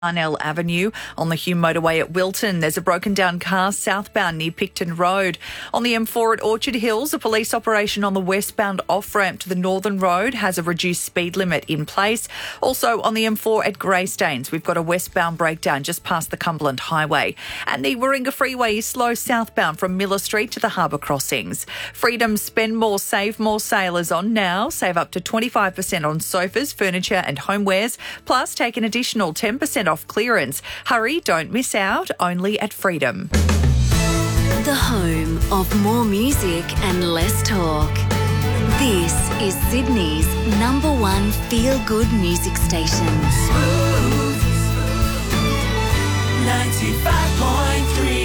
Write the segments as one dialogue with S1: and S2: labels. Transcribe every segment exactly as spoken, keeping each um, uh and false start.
S1: Arnell Avenue. On the Hume motorway at Wilton, there's a broken down car southbound near Picton Road. On the M four at Orchard Hills, a police operation on the westbound off-ramp to the Northern Road has a reduced speed limit in place. Also on the M four at Greystanes, we've got a westbound breakdown just past the Cumberland Highway. And the Warringah Freeway is slow southbound from Miller Street to the Harbour Crossings. Freedom Spend More, Save More sale is on now. Save up to twenty-five percent on sofas, furniture and homewares, plus take an additional ten percent off clearance. Hurry, don't miss out, only at Freedom.
S2: The home of more music and less talk. This is Sydney's number one feel-good music station.
S3: Smooth ninety-five point three.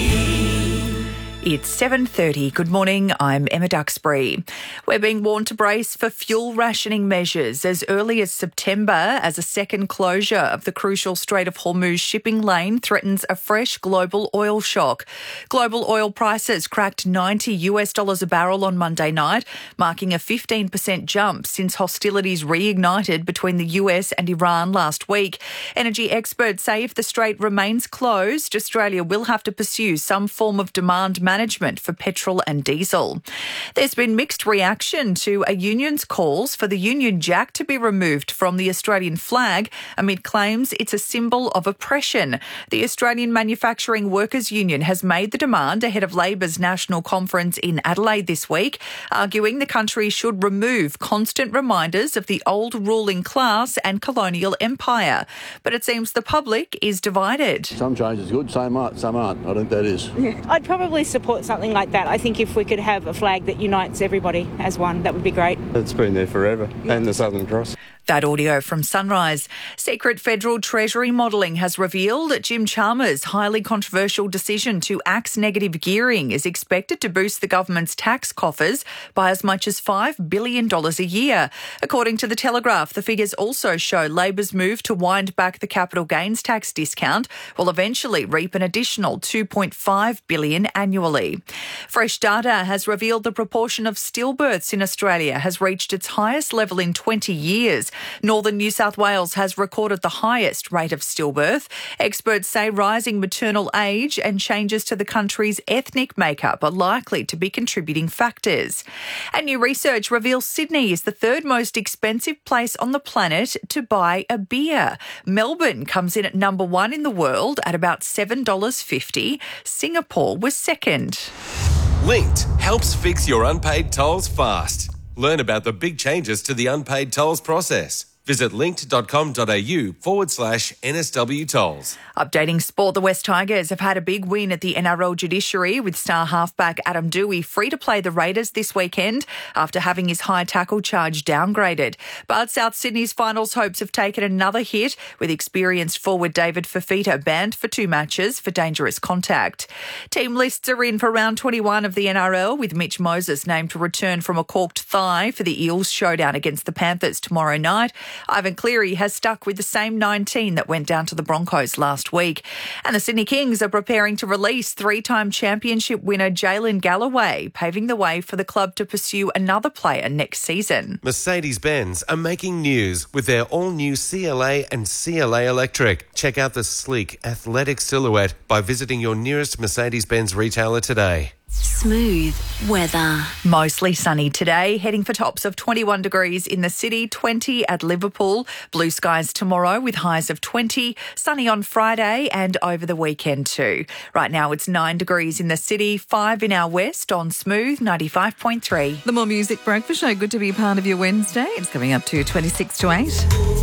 S1: It's seven thirty. Good morning, I'm Emma Duxbury. We're being warned to brace for fuel rationing measures as early as September as a second closure of the crucial Strait of Hormuz shipping lane threatens a fresh global oil shock. Global oil prices cracked ninety US dollars a barrel on Monday night, marking a fifteen percent jump since hostilities reignited between the U S and Iran last week. Energy experts say if the strait remains closed, Australia will have to pursue some form of demand management management for petrol and diesel. There's been mixed reaction to a union's calls for the Union Jack to be removed from the Australian flag amid claims it's a symbol of oppression. The Australian Manufacturing Workers Union has made the demand ahead of Labor's national conference in Adelaide this week, arguing the country should remove constant reminders of the old ruling class and colonial empire. But it seems the public is divided.
S4: Some change is good, some aren't. Some aren't. I think that is.
S5: Yeah. I'd probably support something like that. I think if we could have a flag that unites everybody as one, that would be great.
S6: It's been there forever, and the Southern Cross.
S1: That audio from Sunrise. Secret federal Treasury modelling has revealed that Jim Chalmers' highly controversial decision to axe negative gearing is expected to boost the government's tax coffers by as much as five billion dollars a year. According to The Telegraph, the figures also show Labor's move to wind back the capital gains tax discount will eventually reap an additional two point five billion dollars annually. Fresh data has revealed the proportion of stillbirths in Australia has reached its highest level in twenty years. Northern New South Wales has recorded the highest rate of stillbirth. Experts say rising maternal age and changes to the country's ethnic makeup are likely to be contributing factors. And new research reveals Sydney is the third most expensive place on the planet to buy a beer. Melbourne comes in at number one in the world at about seven dollars fifty. Singapore was second.
S7: Linked helps fix your unpaid tolls fast. Learn about the big changes to the unpaid tolls process. Visit linked.com.au forward slash NSW tolls.
S1: Updating sport, the West Tigers have had a big win at the N R L judiciary with star halfback Adam Doueihi free to play the Raiders this weekend after having his high tackle charge downgraded. But South Sydney's finals hopes have taken another hit with experienced forward David Fifita banned for two matches for dangerous contact. Team lists are in for round twenty-one of the N R L with Mitch Moses named to return from a corked thigh for the Eels showdown against the Panthers tomorrow night. Ivan Cleary has stuck with the same nineteen that went down to the Broncos last week. And the Sydney Kings are preparing to release three-time championship winner Jalen Galloway, paving the way for the club to pursue another player next season.
S7: Mercedes-Benz are making news with their all-new C L A and C L A Electric. Check out the sleek, athletic silhouette by visiting your nearest Mercedes-Benz retailer today.
S2: Smooth weather.
S1: Mostly sunny today, heading for tops of twenty-one degrees in the city, twenty at Liverpool. Blue skies tomorrow with highs of twenty, sunny on Friday and over the weekend too. Right now it's nine degrees in the city, five in our west on Smooth ninety-five point three.
S8: The More Music Breakfast Show, good to be part of your Wednesday. It's coming up to twenty-six to eight.